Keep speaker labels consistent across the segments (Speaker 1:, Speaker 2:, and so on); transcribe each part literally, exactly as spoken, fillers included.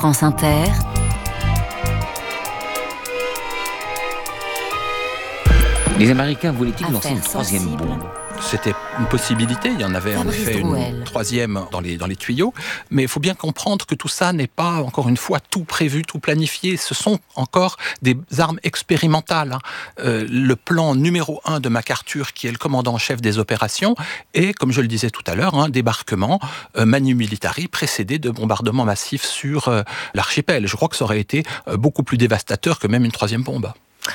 Speaker 1: France Inter.
Speaker 2: Les Américains voulaient-ils lancer
Speaker 1: Affaire
Speaker 2: une troisième
Speaker 1: sensible.
Speaker 2: bombe ?
Speaker 3: C'était une possibilité, il y en avait en
Speaker 1: Fabrice
Speaker 3: effet
Speaker 1: Drouel.
Speaker 3: une troisième dans les, dans les tuyaux, mais il faut bien comprendre que tout ça n'est pas, encore une fois, tout prévu, tout planifié, ce sont encore des armes expérimentales. hein. Euh, le plan numéro un de MacArthur, qui est le commandant en chef des opérations, est, comme je le disais tout à l'heure, un débarquement euh, manu militari précédé de bombardements massifs sur euh, l'archipel. Je crois que ça aurait été euh, beaucoup plus dévastateur que même une troisième bombe.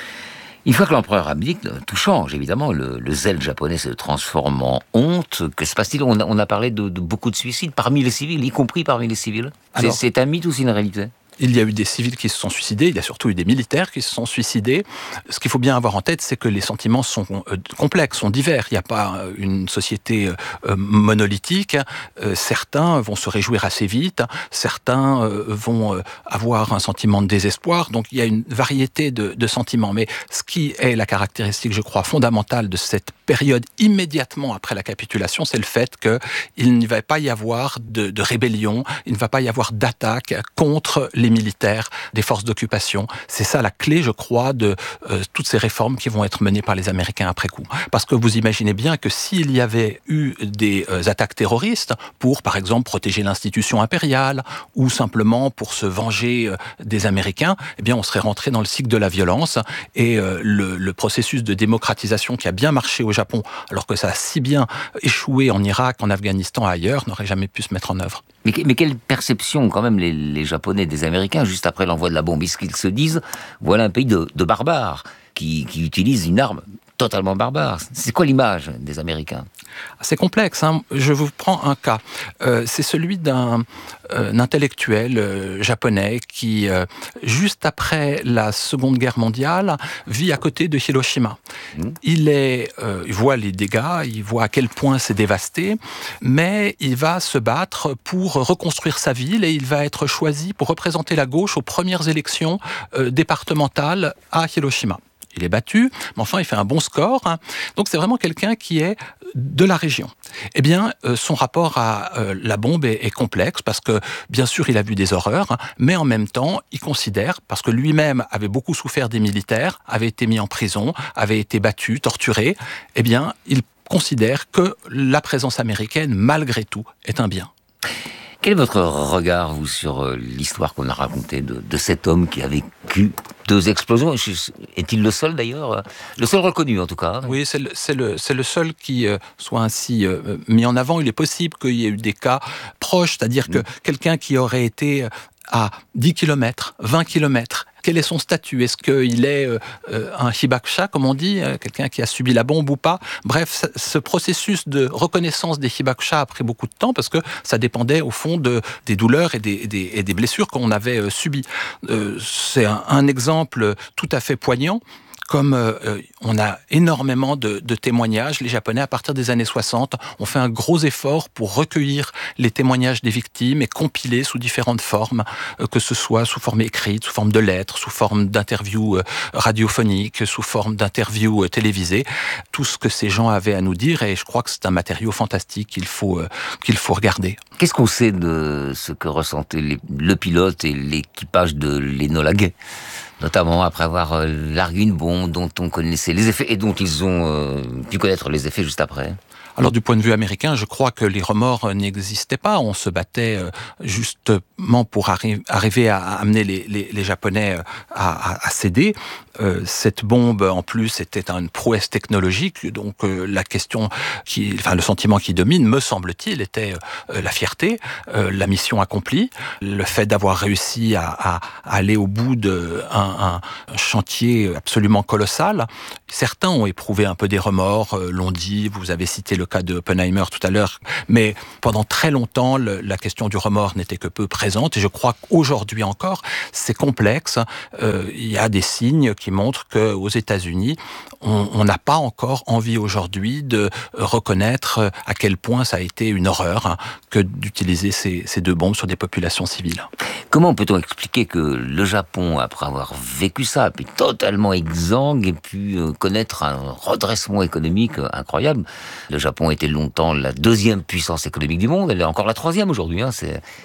Speaker 2: Une fois que l'empereur abdique, tout change, évidemment. Le, le zèle japonais se transforme en honte. Que se passe-t-il ? on a, on a parlé de, de beaucoup de suicides parmi les civils, y compris parmi les civils.
Speaker 3: Alors,
Speaker 2: c'est, c'est un mythe ou c'est une réalité ?
Speaker 3: Il y a eu des civils qui se sont suicidés, il y a surtout eu des militaires qui se sont suicidés. Ce qu'il faut bien avoir en tête, c'est que les sentiments sont euh, complexes, sont divers. Il n'y a pas euh, une société euh, monolithique. Euh, certains vont se réjouir assez vite, certains euh, vont euh, avoir un sentiment de désespoir. Donc il y a une variété de, de sentiments. Mais ce qui est la caractéristique, je crois, fondamentale de cette période immédiatement après la capitulation, c'est le fait qu'il ne va pas y avoir de, de rébellion, il ne va pas y avoir d'attaque contre les militaires des forces d'occupation. C'est ça la clé, je crois, de euh, toutes ces réformes qui vont être menées par les Américains après coup. Parce que vous imaginez bien que s'il y avait eu des euh, attaques terroristes pour, par exemple, protéger l'institution impériale ou simplement pour se venger euh, des Américains, eh bien, on serait rentré dans le cycle de la violence et euh, le, le processus de démocratisation qui a bien marché au Japon, alors que ça a si bien échoué en Irak, en Afghanistan et ailleurs, n'aurait jamais pu se mettre en œuvre.
Speaker 2: Mais, mais quelle perception, quand même, les, les Japonais des Américains, juste après l'envoi de la bombe, est-ce qu'ils se disent, voilà un pays de, de barbares, qui, qui utilise une arme totalement barbare. C'est quoi l'image des Américains ?
Speaker 3: C'est complexe, hein. Je vous prends un cas. Euh, c'est celui d'un euh, intellectuel euh, japonais qui, euh, juste après la Seconde Guerre mondiale, vit à côté de Hiroshima. Mmh. Il, est, euh, il voit les dégâts, il voit à quel point c'est dévasté, mais il va se battre pour reconstruire sa ville et il va être choisi pour représenter la gauche aux premières élections euh, départementales à Hiroshima. Il est battu, mais enfin, il fait un bon score. Hein. Donc, c'est vraiment quelqu'un qui est de la région. Eh bien, euh, son rapport à euh, la bombe est, est complexe parce que, bien sûr, il a vu des horreurs, hein, mais en même temps, il considère, parce que lui-même avait beaucoup souffert des militaires, avait été mis en prison, avait été battu, torturé, eh bien, il considère que la présence américaine, malgré tout, est un bien.
Speaker 2: Quel est votre regard, vous, sur l'histoire qu'on a racontée de, de cet homme qui a vécu deux explosions ? Est-il le seul, d'ailleurs ? Le seul reconnu, en tout cas.
Speaker 3: Oui, c'est le, c'est le, c'est le seul qui euh, soit ainsi euh, mis en avant. Il est possible qu'il y ait eu des cas proches, c'est-à-dire que quelqu'un qui aurait été à dix kilomètres, vingt kilomètres, quel est son statut ? Est-ce qu'il est euh, un hibakusha, comme on dit, euh, quelqu'un qui a subi la bombe ou pas ? Bref, ce processus de reconnaissance des hibakusha a pris beaucoup de temps parce que ça dépendait au fond de, des douleurs et des, des, et des blessures qu'on avait euh, subies. Euh, c'est un, un exemple tout à fait poignant. Comme euh, on a énormément de, de témoignages, les Japonais, à partir des années soixante, ont fait un gros effort pour recueillir les témoignages des victimes et compiler sous différentes formes, euh, que ce soit sous forme écrite, sous forme de lettres, sous forme d'interviews euh, radiophoniques, sous forme d'interviews euh, télévisées, tout ce que ces gens avaient à nous dire, et je crois que c'est un matériau fantastique qu'il faut, euh, qu'il faut regarder.
Speaker 2: Qu'est-ce qu'on sait de ce que ressentaient les, le pilote et l'équipage de l'Enola Gay ? Notamment après avoir euh, largué une bombe dont on connaissait les effets et dont ils ont euh, pu connaître les effets juste après.
Speaker 3: Alors du point de vue américain, je crois que les remords n'existaient pas. On se battait euh, justement pour arri- arriver à, à amener les, les, les Japonais à, à, à céder. Euh, cette bombe, en plus, était une prouesse technologique. Donc euh, la question, qui, enfin le sentiment qui domine, me semble-t-il, était euh, la fierté, euh, la mission accomplie, le fait d'avoir réussi à, à, à aller au bout d'un un, un chantier absolument colossal. Certains ont éprouvé un peu des remords, euh, l'ont dit. Vous avez cité le cas de Oppenheimer tout à l'heure, mais pendant très longtemps, le, la question du remords n'était que peu présente, et je crois qu'aujourd'hui encore, c'est complexe. Euh, il y a des signes qui montrent qu'aux États-Unis, on n'a pas encore envie aujourd'hui de reconnaître à quel point ça a été une horreur hein, que d'utiliser ces, ces deux bombes sur des populations civiles.
Speaker 2: Comment peut-on expliquer que le Japon, après avoir vécu ça, a pu totalement exsangue et pu connaître un redressement économique incroyable ? Le Japon était longtemps la deuxième puissance économique du monde, elle est encore la troisième aujourd'hui. Hein, c'est...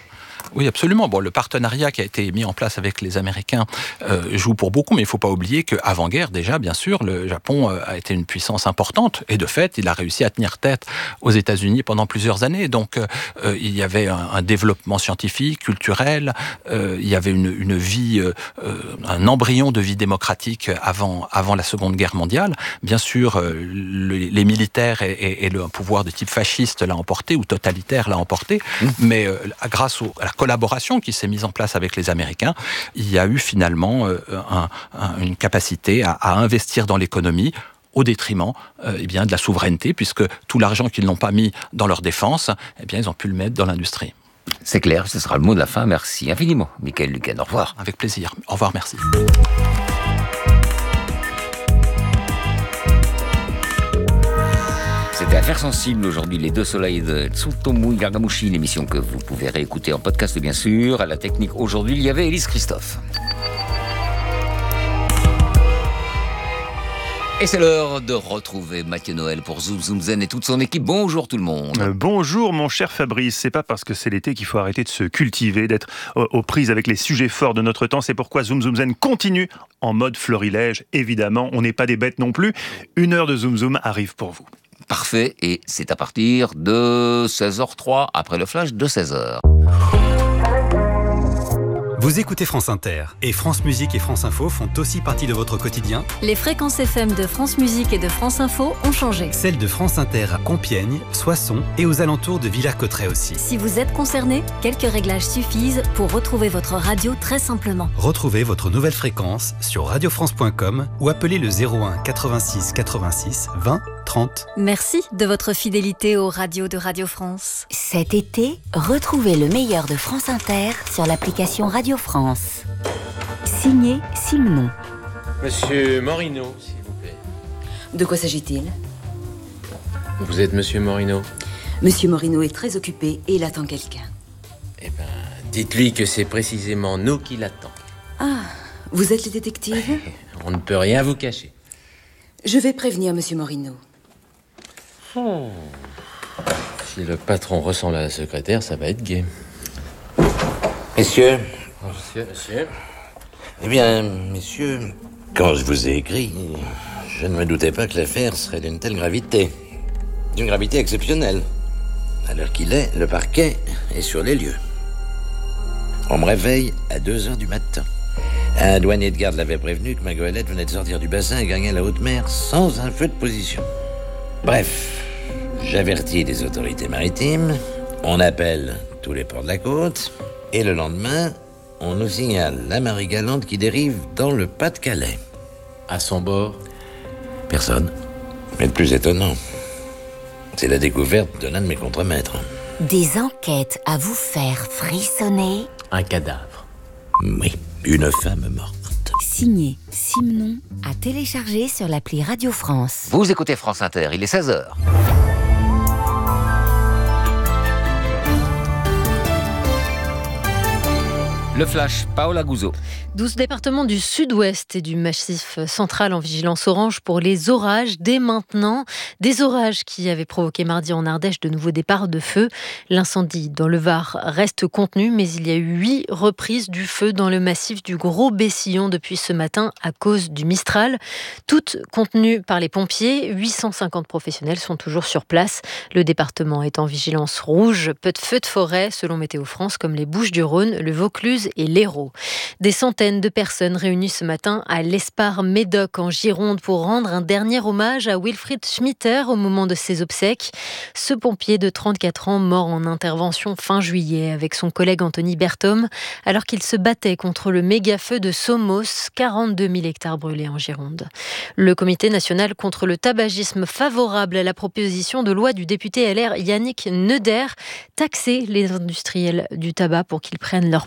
Speaker 3: Oui, absolument. Bon, le partenariat qui a été mis en place avec les Américains euh, joue pour beaucoup, mais il ne faut pas oublier qu'avant-guerre, déjà, bien sûr, le Japon euh, a été une puissance importante. Et de fait, il a réussi à tenir tête aux États-Unis pendant plusieurs années. Donc, euh, il y avait un, un développement scientifique, culturel, euh, il y avait une, une vie, euh, un embryon de vie démocratique avant, avant la Seconde Guerre mondiale. Bien sûr, euh, le, les militaires et, et, et le pouvoir de type fasciste l'a emporté, ou totalitaire l'a emporté, mmh. mais euh, grâce au, à la collaboration qui s'est mise en place avec les Américains, il y a eu finalement euh, un, un, une capacité à, à investir dans l'économie au détriment euh, eh bien, de la souveraineté, puisque tout l'argent qu'ils n'ont pas mis dans leur défense, eh bien, ils ont pu le mettre dans l'industrie.
Speaker 2: C'est clair, ce sera le mot de la fin. Merci infiniment, Michael Luquen. Au revoir.
Speaker 3: Avec plaisir. Au revoir, merci.
Speaker 2: C'était Affaires sensibles aujourd'hui, les deux soleils de Tsutomu Yagamushi, l'émission que vous pouvez réécouter en podcast bien sûr. À la technique aujourd'hui, il y avait Élise Christophe. Et c'est l'heure de retrouver Mathieu Noël pour Zoom Zoom Zen et toute son équipe. Bonjour tout le monde.
Speaker 1: Euh, bonjour mon cher Fabrice, c'est pas parce que c'est l'été qu'il faut arrêter de se cultiver, d'être euh, aux prises avec les sujets forts de notre temps. C'est pourquoi Zoom Zoom Zen continue en mode florilège. Évidemment, on n'est pas des bêtes non plus. Une heure de Zoom Zoom arrive pour vous.
Speaker 2: Parfait, et c'est à partir de seize heures zéro trois, après le flash de seize heures.
Speaker 4: Vous écoutez France Inter, et France Musique et France Info font aussi partie de votre quotidien.
Speaker 5: Les fréquences F M de France Musique et de France Info ont changé.
Speaker 4: Celles de France Inter à Compiègne, Soissons et aux alentours de Villers-Cotterêts aussi.
Speaker 5: Si vous êtes concerné, quelques réglages suffisent pour retrouver votre radio très simplement.
Speaker 4: Retrouvez votre nouvelle fréquence sur radio france point com ou appelez le zéro un quatre-vingt-six quatre-vingt-six vingt trente.
Speaker 5: Merci de votre fidélité aux radios de Radio France.
Speaker 6: Cet été, retrouvez le meilleur de France Inter sur l'application Radio France. Signé Simon.
Speaker 7: Monsieur Morino, s'il vous plaît.
Speaker 8: De quoi s'agit-il ?
Speaker 7: Vous êtes Monsieur Morino ?
Speaker 8: Monsieur Morino est très occupé et il attend quelqu'un.
Speaker 7: Eh ben, dites-lui que c'est précisément nous qui l'attendons.
Speaker 8: Ah, vous êtes les détectives ?
Speaker 7: On ne peut rien vous cacher.
Speaker 8: Je vais prévenir Monsieur Morino.
Speaker 7: Oh. Si le patron ressemble à la secrétaire, ça va être gai.
Speaker 9: Messieurs.
Speaker 7: Monsieur, monsieur.
Speaker 9: Eh bien, messieurs, quand je vous ai écrit, je ne me doutais pas que l'affaire serait d'une telle gravité. D'une gravité exceptionnelle. À l'heure qu'il est, le parquet est sur les lieux. On me réveille à deux heures du matin. Un douanier de garde l'avait prévenu que ma goélette venait de sortir du bassin et gagnait la haute mer sans un feu de position. Bref, j'avertis les autorités maritimes, on appelle tous les ports de la côte, et le lendemain, on nous signale la Marie Galante qui dérive dans le Pas-de-Calais.
Speaker 7: À son bord ?
Speaker 9: Personne. Mais le plus étonnant, c'est la découverte de l'un de mes contremaîtres.
Speaker 6: Des enquêtes à vous faire frissonner.
Speaker 7: Un cadavre.
Speaker 9: Oui, une femme morte.
Speaker 6: Signé Simon, à télécharger sur l'appli Radio France.
Speaker 2: Vous écoutez France Inter, il est seize heures. Le flash, Paola Guzzo.
Speaker 10: douze départements du sud-ouest et du massif central en vigilance orange pour les orages dès maintenant. Des orages qui avaient provoqué mardi en Ardèche de nouveaux départs de feu. L'incendie dans le Var reste contenu, mais il y a eu huit reprises du feu dans le massif du Gros Bessillon depuis ce matin à cause du Mistral. Toutes contenues par les pompiers. huit cent cinquante professionnels sont toujours sur place. Le département est en vigilance rouge. Peu de feux de forêt selon Météo France, comme les Bouches-du-Rhône, le Vaucluse et l'Hérault. Des centaines de personnes réunies ce matin à l'Espar Médoc en Gironde pour rendre un dernier hommage à Wilfried Schmitter au moment de ses obsèques. Ce pompier de trente-quatre ans mort en intervention fin juillet avec son collègue Anthony Berthom alors qu'il se battait contre le méga-feu de Somos, quarante-deux mille hectares brûlés en Gironde. Le Comité national contre le tabagisme favorable à la proposition de loi du député L R Yannick Neuder, taxer les industriels du tabac pour qu'ils prennent leur part dans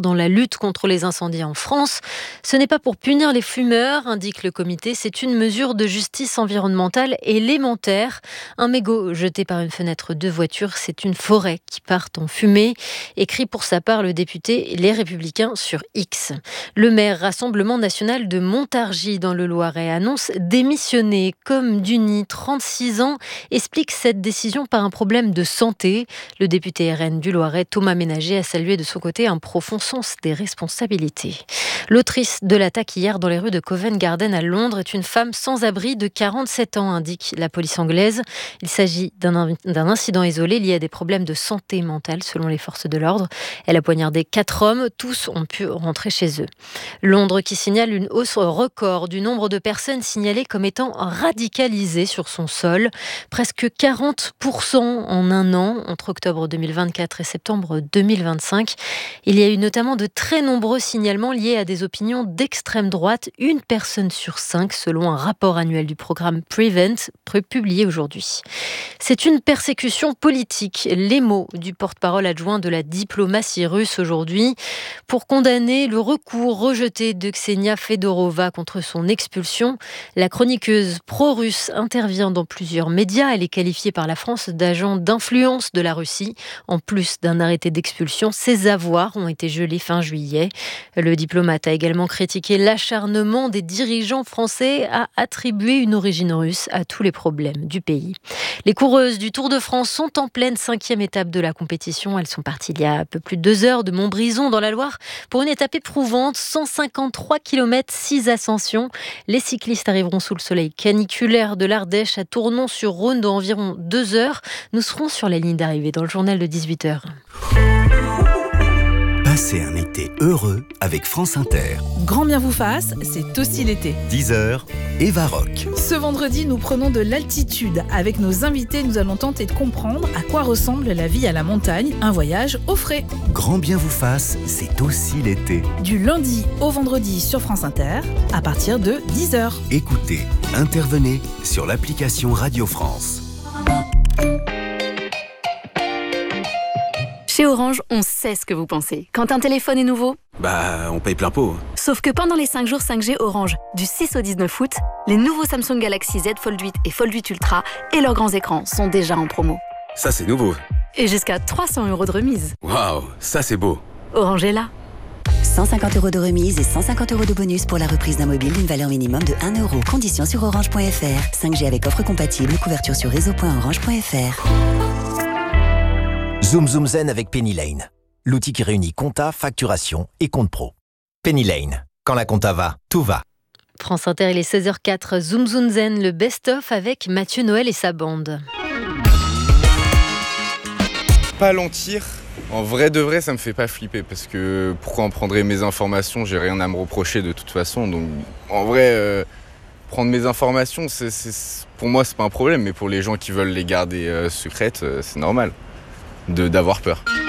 Speaker 10: dans la lutte contre les incendies en France. Ce n'est pas pour punir les fumeurs, indique le comité, c'est une mesure de justice environnementale élémentaire. Un mégot jeté par une fenêtre de voiture, c'est une forêt qui part en fumée, écrit pour sa part le député Les Républicains sur X. Le maire Rassemblement national de Montargis dans le Loiret annonce démissionner. Comme Duny, trente-six ans, explique cette décision par un problème de santé. Le député R N du Loiret, Thomas Ménager, a salué de son côté un profond sens des responsabilités. L'autrice de l'attaque hier dans les rues de Covent Garden à Londres est une femme sans abri de quarante-sept ans, indique la police anglaise. Il s'agit d'un, d'un incident isolé lié à des problèmes de santé mentale selon les forces de l'ordre. Elle a poignardé quatre hommes, tous ont pu rentrer chez eux. Londres qui signale une hausse record du nombre de personnes signalées comme étant radicalisées sur son sol. Presque quarante pour cent en un an, entre octobre deux mille vingt-quatre et septembre deux mille vingt-cinq. Il y a eu notamment de très nombreux signalements liés à des opinions d'extrême droite. Une personne sur cinq, selon un rapport annuel du programme Prevent, publié aujourd'hui. C'est une persécution politique. Les mots du porte-parole adjoint de la diplomatie russe aujourd'hui pour condamner le recours rejeté de Ksenia Fedorova contre son expulsion. La chroniqueuse pro-russe intervient dans plusieurs médias. Elle est qualifiée par la France d'agent d'influence de la Russie. En plus d'un arrêté d'expulsion, ses avoirs ont été gelés fin juillet. Le diplomate a également critiqué l'acharnement des dirigeants français à attribuer une origine russe à tous les problèmes du pays. Les coureuses du Tour de France sont en pleine cinquième étape de la compétition. Elles sont parties il y a un peu plus de deux heures de Montbrison dans la Loire pour une étape éprouvante, cent cinquante-trois kilomètres, six ascensions. Les cyclistes arriveront sous le soleil caniculaire de l'Ardèche à Tournon-sur-Rhône dans environ deux heures. Nous serons sur la ligne d'arrivée dans le journal de dix-huit heures.
Speaker 11: Passez un été heureux avec France Inter.
Speaker 12: Grand bien vous fasse, c'est aussi l'été.
Speaker 11: dix heures, Eva Rock.
Speaker 12: Ce vendredi, nous prenons de l'altitude. Avec nos invités, nous allons tenter de comprendre à quoi ressemble la vie à la montagne, un voyage au frais.
Speaker 11: Grand bien vous fasse, c'est aussi l'été.
Speaker 12: Du lundi au vendredi sur France Inter, à partir de dix heures.
Speaker 11: Écoutez, intervenez sur l'application Radio France.
Speaker 13: Chez Orange, on sait ce que vous pensez. Quand un téléphone est nouveau,
Speaker 14: bah, on paye plein pot.
Speaker 13: Sauf que pendant les cinq jours cinq G Orange, du six au dix-neuf août, les nouveaux Samsung Galaxy Z Fold huit et Fold huit Ultra et leurs grands écrans sont déjà en promo.
Speaker 14: Ça, c'est nouveau.
Speaker 13: Et jusqu'à trois cents euros de remise.
Speaker 14: Waouh, ça, c'est beau.
Speaker 13: Orange est là.
Speaker 6: cent cinquante euros de remise et cent cinquante euros de bonus pour la reprise d'un mobile d'une valeur minimum de un euro. Conditions sur orange point f r. cinq G avec offre compatible, couverture sur réseau point orange point f r.
Speaker 15: Zoom Zoom Zen avec Penny Lane. L'outil qui réunit compta, facturation et compte pro. Penny Lane. Quand la compta va, tout va.
Speaker 10: France Inter, il est seize heures quatre. Zoom Zoom Zen, le best-of avec Mathieu Noël et sa bande.
Speaker 16: Palantir, en vrai de vrai, ça me fait pas flipper parce que pourquoi on prendrait mes informations? J'ai rien à me reprocher de toute façon. Donc en vrai, euh, prendre mes informations, c'est, c'est, pour moi, c'est pas un problème. Mais pour les gens qui veulent les garder euh, secrètes, euh, c'est normal de, d'avoir peur.